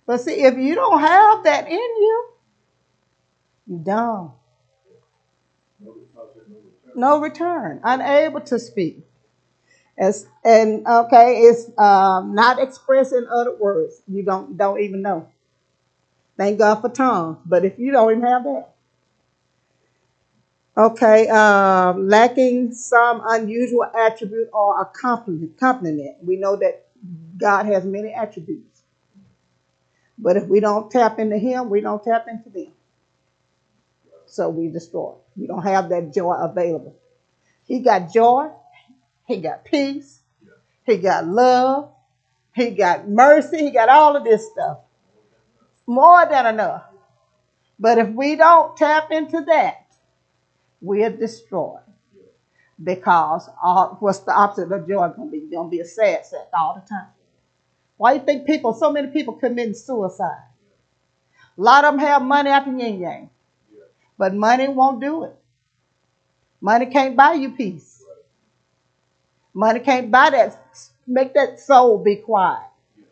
But see, if you don't have that in you, you're dumb. No return. Unable to speak. And okay, it's not expressed in other words. You don't even know. Thank God for tongues. But if you don't even have that, okay, lacking some unusual attribute or accompaniment. We know that God has many attributes. But if we don't tap into Him, we don't tap into them. So we destroy. We don't have that joy available. He got joy. He got peace. He got love. He got mercy. He got all of this stuff. More than enough. But if we don't tap into that, we're destroyed. Because what's the opposite of joy going to be? It's going to be a sad sack all the time. Why do you think so many people committing suicide? A lot of them have money after yin yang. But money won't do it. Money can't buy you peace. Money can't buy that, make that soul be quiet.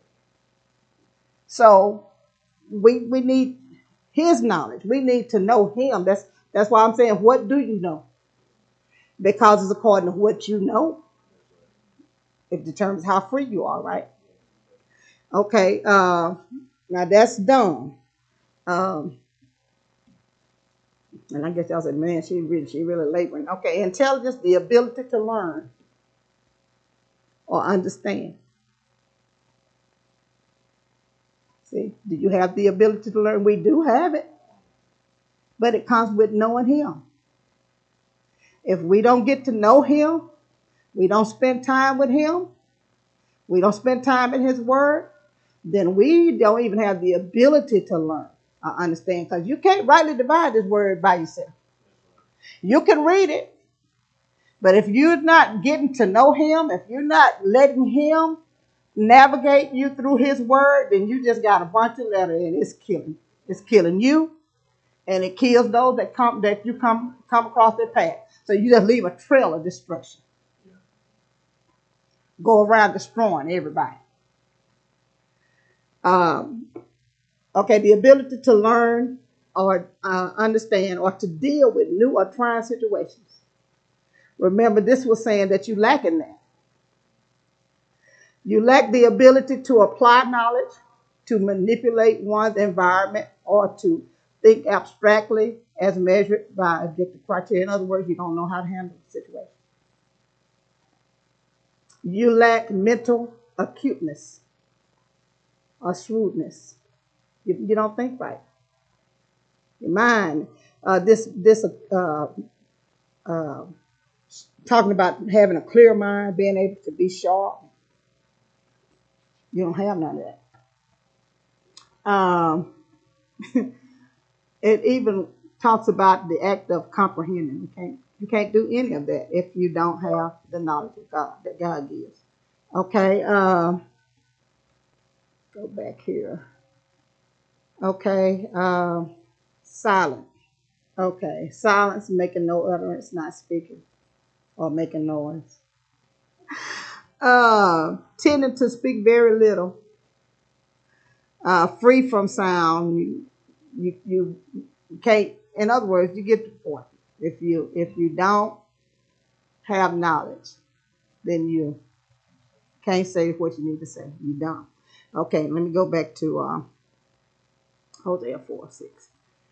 So we need His knowledge. We need to know Him. That's why I'm saying, what do you know? Because it's according to what you know. It determines how free you are, right? Okay, now that's done. And I guess y'all said, man, she really laboring. Okay, intelligence, the ability to learn or understand. See, do you have the ability to learn? We do have it, but it comes with knowing Him. If we don't get to know Him, we don't spend time with Him, we don't spend time in His Word, then we don't even have the ability to learn or understand, because you can't rightly divide this Word by yourself. You can read it, but if you're not getting to know Him, if you're not letting Him navigate you through His Word, then you just got a bunch of letters and it's killing. It's killing you, and it kills those that you come across their path. So you just leave a trail of destruction. Go around destroying everybody. Okay, the ability to learn or understand or to deal with new or trying situations. Remember, this was saying that you lack in that. You lack the ability to apply knowledge, to manipulate one's environment, or to think abstractly as measured by objective criteria. In other words, you don't know how to handle the situation. You lack mental acuteness or shrewdness. You don't think right. Your mind, talking about having a clear mind, being able to be sharp. You don't have none of that. It even talks about the act of comprehending. You can't do any of that if you don't have the knowledge of God that God gives. Okay, go back here. Okay, silent. Okay, silence, making no utterance, not speaking or making noise. Tending to speak very little. Free from sound. You can't. In other words, you get the point. If you don't have knowledge, then you can't say what you need to say. You don't. Okay, let me go back to Hosea 4:6.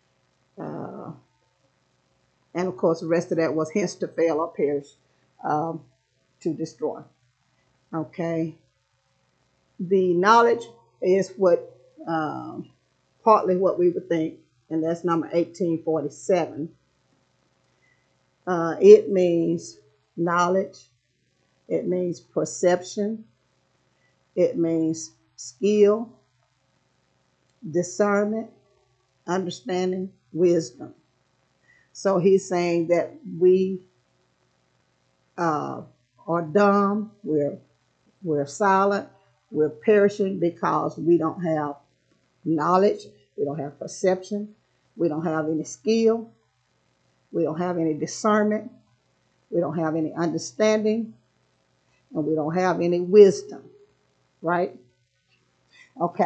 And of course, the rest of that was hence to fail or perish, to destroy. Okay. The knowledge is what partly what we would think, and that's number 1847. It means knowledge. It means perception. It means skill, discernment, understanding, wisdom. So he's saying that we are dumb, we're silent, we're perishing because we don't have knowledge, we don't have perception, we don't have any skill, we don't have any discernment, we don't have any understanding, and we don't have any wisdom, right? Okay.